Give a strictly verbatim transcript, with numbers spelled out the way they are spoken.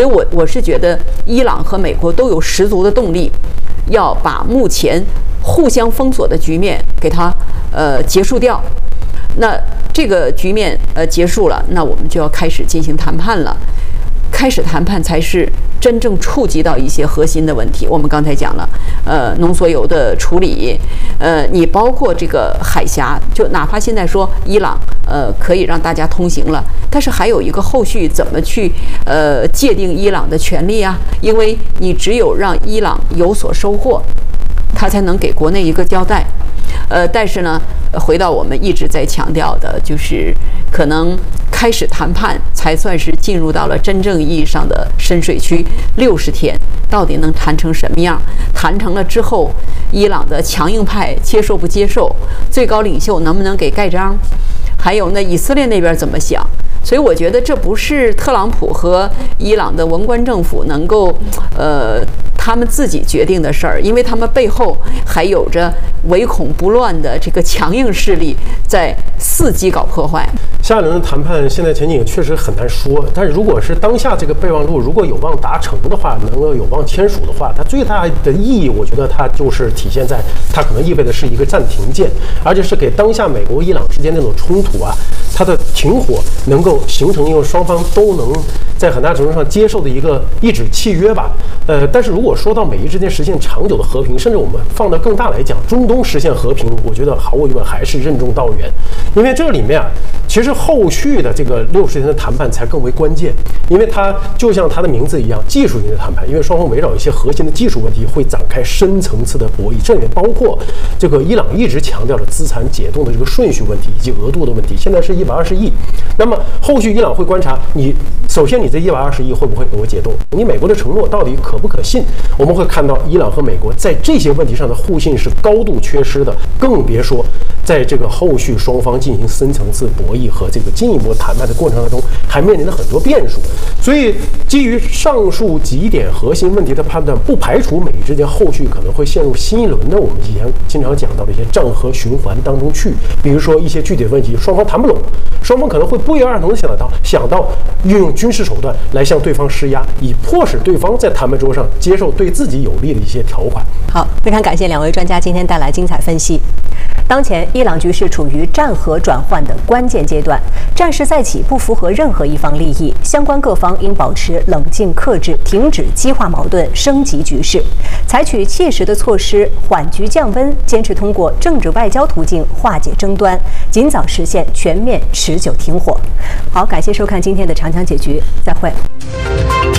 所以我我是觉得伊朗和美国都有十足的动力，要把目前互相封锁的局面给它呃结束掉。那这个局面呃结束了，那我们就要开始进行谈判了。开始谈判才是真正触及到一些核心的问题。我们刚才讲了，呃，浓缩铀的处理，呃，你包括这个海峡，就哪怕现在说伊朗呃可以让大家通行了，但是还有一个后续怎么去呃界定伊朗的权利啊？因为你只有让伊朗有所收获，他才能给国内一个交代。呃，但是呢，回到我们一直在强调的，就是可能开始谈判才算是进入到了真正意义上的深水区。六十天到底能谈成什么样？谈成了之后，伊朗的强硬派接受不接受？最高领袖能不能给盖章？还有呢，以色列那边怎么想？所以我觉得这不是特朗普和伊朗的文官政府能够，呃，他们自己决定的事儿，因为他们背后还有着唯恐不乱的这个强硬势力在伺机搞破坏。 下一轮的谈判现在前景确实很难说，但是如果是当下这个备忘录如果有望达成的话，能够有望签署的话，它最大的意义，我觉得它就是体现在它可能意味的是一个暂停键，而且是给当下美国伊朗之间那种冲突啊，它的停火能够形成一个双方都能在很大程度上接受的一个一纸契约吧。呃，但是如果说到美伊之间实现长久的和平，甚至我们放到更大来讲，中东实现和平，我觉得毫无疑问还是任重道远。因为这里面啊，其实后续的这个六十天的谈判才更为关键，因为它就像它的名字一样，技术性的谈判，因为双方围绕一些核心的技术问题会展开深层次的博弈，这里面包括这个伊朗一直强调的资产解冻的这个顺序问题以及额度的问题，现在是一百二十亿，那么后续伊朗会观察你，首先你这一百二十亿会不会给我解冻，你美国的承诺到底可不可信？我们会看到伊朗和美国在这些问题上的互信是高度缺失的，更别说在这个后续双方进行深层次博弈和这个进一步谈判的过程当中，还面临着很多变数。所以基于上述几点核心问题的判断，不排除美伊之间后续可能会陷入新一轮的我们以前经常讲到的一些战和循环当中去，比如说一些具体的问题双方谈不拢，双方可能会不约而同的想到想到运用军事手段来向对方施压，以迫使对方在谈判桌上接受对自己有利的一些条款。 好，非常感谢两位专家今天带来精彩分析。当前伊朗局势处于战和转换的关键阶段，战事再起不符合任何一方利益，相关各方应保持冷静克制，停止激化矛盾、升级局势，采取切实的措施缓局降温，坚持通过政治外交途径化解争端，尽早实现全面持久停火。好，感谢收看今天的长江解局，再会。